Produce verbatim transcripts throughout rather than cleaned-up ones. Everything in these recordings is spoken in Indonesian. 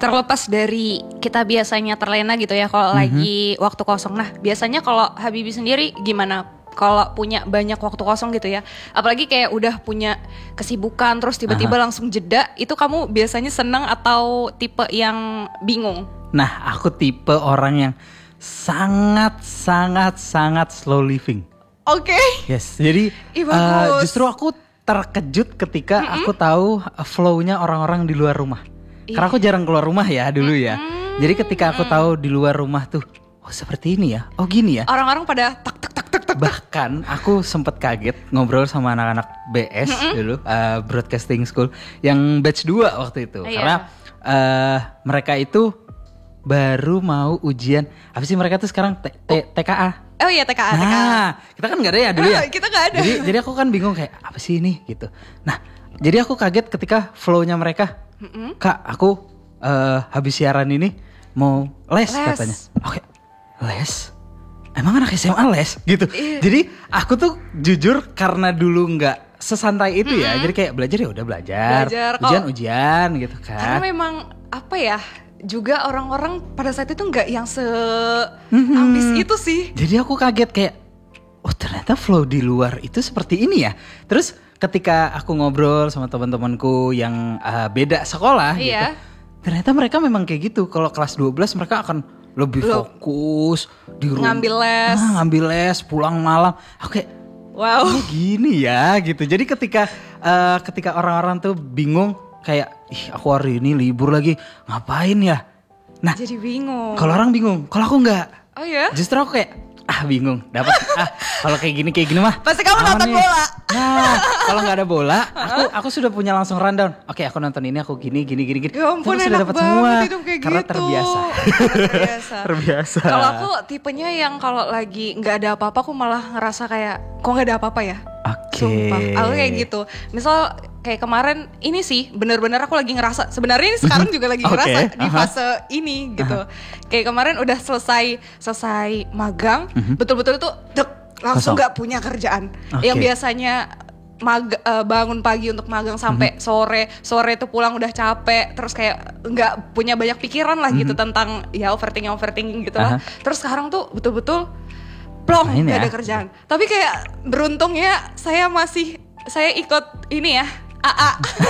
terlepas dari kita biasanya terlena gitu ya kalau mm-hmm. lagi waktu kosong. Nah biasanya kalau Habibie sendiri gimana? Kalau punya banyak waktu kosong gitu ya, apalagi kayak udah punya kesibukan terus tiba-tiba Aha. langsung jeda, itu kamu biasanya seneng atau tipe yang bingung? Nah aku tipe orang yang sangat sangat sangat slow living. Oke. Okay. Yes, jadi uh, justru aku terkejut ketika mm-hmm. aku tahu flow-nya orang-orang di luar rumah. Iya. Karena aku jarang keluar rumah ya dulu ya. Mm-hmm. Jadi ketika aku tahu di luar rumah tuh, oh seperti ini ya, oh gini ya. Orang-orang pada tak tak tak tak tak. Bahkan aku sempet kaget ngobrol sama anak-anak B S mm-hmm. dulu, uh, Broadcasting School yang batch dua waktu itu. Iya. Karena uh, mereka itu baru mau ujian, apa sih mereka tuh sekarang T- T- T K A. Oh iya T K A. Nah, T K A. Kita kan nggak ada ya dulu ya. Kita nggak ada. Jadi, jadi aku kan bingung kayak apa sih ini gitu. Nah, jadi aku kaget ketika flow-nya mereka. Mm-hmm. Kak, aku uh, habis siaran ini mau les, les. katanya. Oke, les. Emang anak S M A les gitu. Iya. Jadi aku tuh jujur karena dulu nggak sesantai itu mm-hmm. ya. Jadi kayak belajar ya udah belajar. Belajar. Ujian-ujian gitu kan. Karena memang apa ya? Juga orang-orang pada saat itu nggak yang se-ambis hmm. itu sih. Jadi aku kaget kayak, oh ternyata flow di luar itu seperti ini ya. Terus ketika aku ngobrol sama teman-temanku yang uh, beda sekolah iya. gitu, ternyata mereka memang kayak gitu. Kalau kelas dua belas mereka akan lebih Loh. fokus di rumah, ngambil les, ah, ngambil les, pulang malam. Aku kayak, wow, oh, gini ya gitu. Jadi ketika uh, ketika orang-orang tuh bingung. Kayak, ih aku hari ini libur lagi, ngapain ya? Nah, jadi bingung. Kalau orang bingung, kalau aku enggak. Oh ya? Justru aku kayak, ah bingung, dapat. ah kalau kayak gini kayak gini mah. Pasti kamu nonton nih. bola. Nah, kalau nggak ada bola, aku aku sudah punya langsung rundown. Oke, aku nonton ini, aku gini gini gini gini. Ya ampun, sudah dapat semua. Karena gitu. terbiasa. terbiasa. terbiasa. Kalau aku tipenya yang kalau lagi nggak ada apa-apa, aku malah ngerasa kayak, kok nggak ada apa-apa ya? Oke. Sumpah, aku kayak gitu. Misal kayak kemarin ini sih benar-benar aku lagi ngerasa sebenarnya ini sekarang juga lagi ngerasa okay. di fase uh-huh. ini gitu. Uh-huh. Kayak kemarin udah selesai selesai magang, uh-huh. betul-betul tuh dek, langsung nggak punya kerjaan. Okay. Yang biasanya mag, uh, bangun pagi untuk magang sampai uh-huh. sore, sore itu pulang udah capek, terus kayak nggak punya banyak pikiran lah uh-huh. gitu tentang ya overthinking overthinking gitu uh-huh. lah. Terus sekarang tuh betul-betul plong nggak ya. ada kerjaan. Tapi kayak beruntungnya saya masih saya ikut ini ya. A A.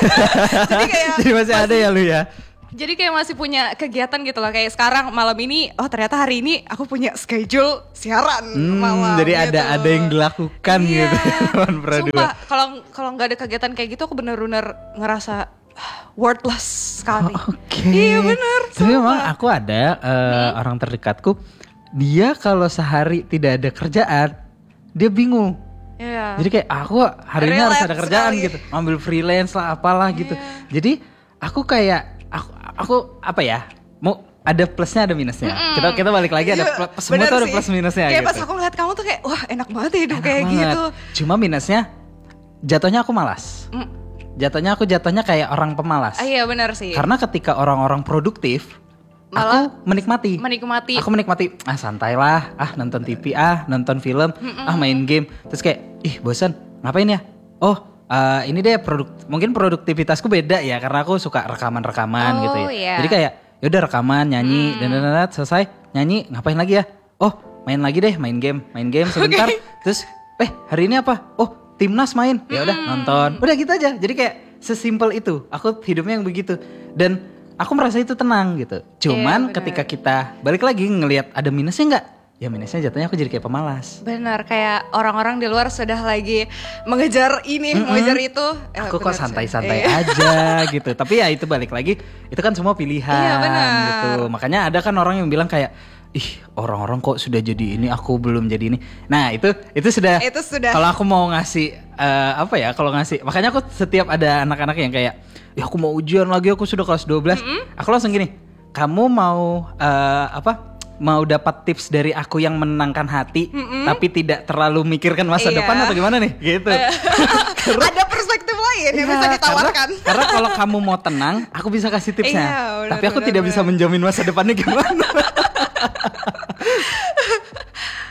Jadi kayak Jadi masih, masih ada ya lu ya. Jadi kayak masih punya kegiatan gitu loh. Kayak sekarang malam ini, oh ternyata hari ini aku punya schedule siaran hmm, malam. Jadi gitu. ada ada yang dilakukan iya. gitu. Sumpah kalau kalau nggak ada kegiatan kayak gitu aku bener-bener ngerasa worthless sekali. Oh, Oke. Okay. Iya bener. Tapi memang aku ada uh, hmm. orang terdekatku. Dia kalau sehari tidak ada kerjaan, dia bingung. Yeah. Jadi kayak aku hari ini harus ada kerjaan sekali. gitu, ambil freelance lah apalah yeah. gitu. Jadi aku kayak aku aku apa ya, mau ada plusnya ada minusnya. Mm-mm. Kita kita balik lagi ada plus, semua tuh ada plus minusnya. Kayak gitu. Pas aku ngeliat kamu tuh kayak wah enak banget ya hidup enak kayak banget. gitu. Cuma minusnya jatuhnya aku malas. Mm. Jatuhnya aku jatuhnya kayak orang pemalas. Ah, iya benar sih. Karena ketika orang-orang produktif malah aku menikmati. Menikmati. Aku menikmati. Ah santai lah. Ah nonton T V. Ah nonton film. Mm-mm. Ah main game. Terus kayak ih bosan. Ngapain ya? Oh uh, ini deh produk. Mungkin produktivitasku beda ya. Karena aku suka rekaman-rekaman oh, gitu ya. Yeah. Jadi kayak yaudah rekaman nyanyi. Mm. Dan dan dan selesai nyanyi. Ngapain lagi ya? Oh main lagi deh. Main game. Main game sebentar. Okay. Terus eh hari ini apa? Oh timnas main. Ya udah mm. nonton. Udah gitu aja. Jadi kayak sesimpel itu. Aku hidupnya yang begitu. Dan aku merasa itu tenang gitu. Cuman yeah, ketika kita balik lagi ngelihat ada minusnya nggak? Ya minusnya jatuhnya aku jadi kayak pemalas. Benar, kayak orang-orang di luar sudah lagi mengejar ini, mm-hmm. mengejar itu. Eh, aku kok santai-santai aja gitu. Tapi ya itu balik lagi, itu kan semua pilihan iya, benar. gitu. Makanya ada kan orang yang bilang kayak, ih orang-orang kok sudah jadi ini, aku belum jadi ini. Nah itu itu sudah. Itu sudah. Kalau aku mau ngasih uh, apa ya? Kalau ngasih, makanya aku setiap ada anak-anak yang kayak, ya aku mau ujian lagi, aku sudah kelas dua belas. Mm-hmm. Aku langsung gini, kamu mau uh, apa? Mau dapat tips dari aku yang menenangkan hati, mm-hmm. tapi tidak terlalu mikirkan masa iya. depan atau gimana nih? Gitu. karena, ada perspektif lain yang iya, bisa ditawarkan. Karena, karena kalau kamu mau tenang, aku bisa kasih tipsnya. Iya, benar, tapi aku benar, tidak benar. bisa menjamin masa depannya gimana.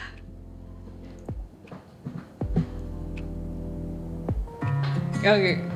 Oke. Okay.